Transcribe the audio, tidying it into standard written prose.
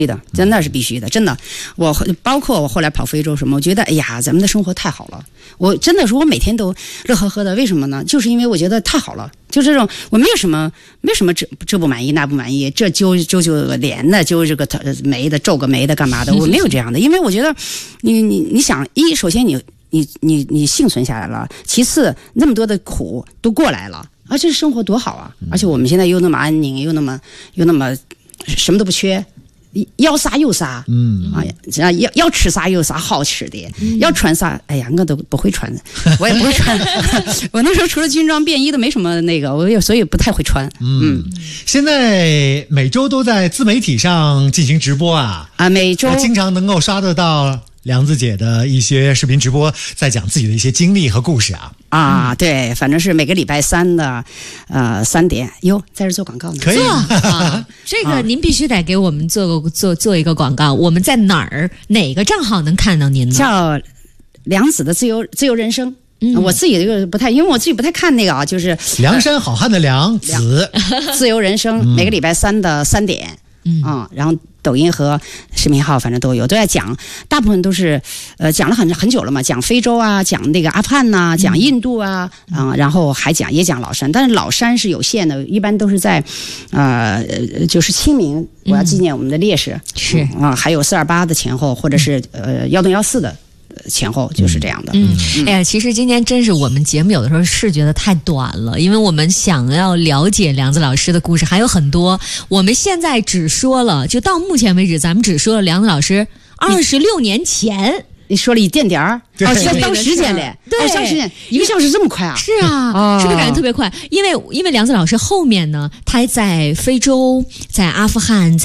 的，真的是必须的，真的。包括我后来跑非洲什么，我觉得哎呀，咱们的生活太好了。我真的说，我每天都乐呵呵的，为什么呢？就是因为我觉得太好了。就这种，我没有什么这不满意那不满意，这揪脸的，揪这个眉的，皱个眉的干嘛的，我没有这样的，因为我觉得你想，首先你幸存下来了，其次那么多的苦都过来了啊，这生活多好啊！而且我们现在又那么安宁，又那么什么都不缺。要啥有啥，要吃啥有啥好吃的，要穿啥，哎呀，我都不会穿，我也不会穿，我那时候除了军装便衣都没什么那个，所以不太会穿。 现在每周都在自媒体上进行直播啊， 每周经常能够刷得到梁子姐的一些视频直播，在讲自己的一些经历和故事啊。 对，反正是每个礼拜3的3点。在这做广告呢？ 可以这个您必须得给我们做一个广告。我们在哪个账号能看到您呢？ 叫梁子的自由人生。我自己这个不太，因为我自己不太看那个就是梁山好汉的梁子自由人生，每个礼拜3的3点。然后抖音和视频号反正都在讲，大部分都是讲了很久了嘛，讲非洲啊，讲那个阿富汗呐，讲印度啊，然后也讲老山，但是老山是有限的，一般都是在就是清明，我要纪念我们的烈士， 是还有428的前后，或者是1314的前后，就是这样的。 哎呀，其实今天真是我们节目有的时候是觉得太短了，因为我们想要了解梁子老师的故事还有很多，我们现在只说了，就到目前为止咱们只说了梁子老师26年前。 你说了一点点儿，到时间了， 对， 到时间1个小时这么快啊？ 是啊，是不是感觉特别快？因为梁子老师后面呢，他在非洲，在阿富汗。